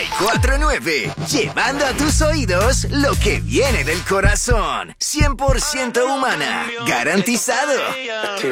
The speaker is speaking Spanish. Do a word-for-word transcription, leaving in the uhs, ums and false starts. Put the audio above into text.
cuatro nueve. Llevando a tus oídos lo que viene del corazón. cien por ciento humana. Garantizado.